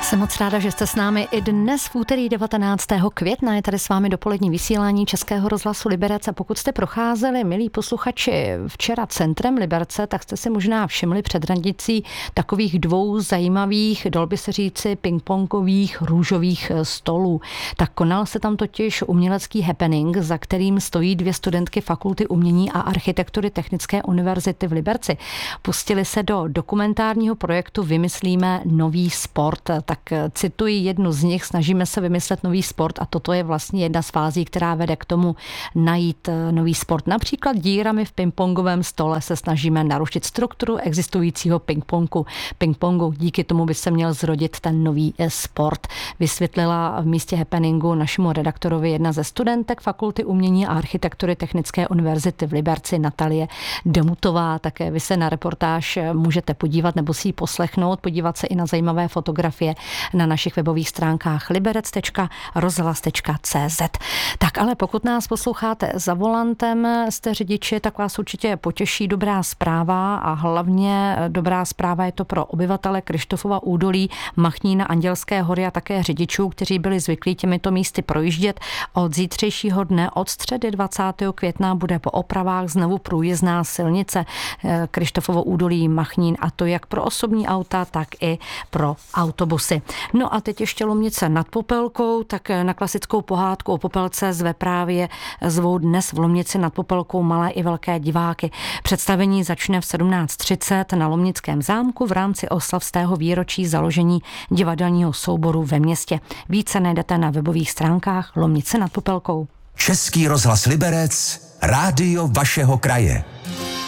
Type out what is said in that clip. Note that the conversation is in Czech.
Jsem moc ráda, že jste s námi i dnes v úterý 19. května. Je tady s vámi dopolední vysílání Českého rozhlasu Liberec a pokud jste procházeli, milí posluchači, včera centrem Liberce, tak jste si možná všimli před radnicí takových dvou zajímavých, dalo by se říci, pingpongových růžových stolů. Tak konal se tam totiž umělecký happening, za kterým stojí dvě studentky Fakulty umění a architektury Technické univerzity v Liberci. Pustili se do dokumentárního projektu Vymyslíme nový sport. Tak cituji jednu z nich, snažíme se vymyslet nový sport a toto je vlastně jedna z fází, která vede k tomu najít nový sport. Například dírami v pingpongovém stole se snažíme narušit strukturu existujícího pingpongu. Díky tomu by se měl zrodit ten nový sport. Vysvětlila v místě happeningu našemu redaktorovi jedna ze studentek Fakulty umění a architektury Technické univerzity v Liberci, Natalie Demutová. Také vy se na reportáž můžete podívat nebo si ji poslechnout, podívat se i na zajímavé fotografie na našich webových stránkách liberec.rozhlas.cz. Tak ale pokud nás posloucháte za volantem, jste řidiči, tak vás určitě potěší dobrá zpráva a hlavně dobrá zpráva je to pro obyvatele Kryštofova údolí, Machnína, Andělské hory a také řidičů, kteří byli zvyklí těmito místy projíždět. Od zítřejšího dne, od středy 20. května, bude po opravách znovu průjezdná silnice Kryštofovo údolí, Machnín, a to jak pro osobní auta, tak i pro autobusy. No a teď ještě Lomnice nad Popelkou, tak na klasickou pohádku o Popelce právě zvou dnes v Lomnici nad Popelkou malé i velké diváky. Představení začne v 17:30 na Lomnickém zámku v rámci oslav 100. výročí založení divadelního souboru ve městě. Více najdete na webových stránkách Lomnice nad Popelkou. Český rozhlas Liberec, rádio vašeho kraje.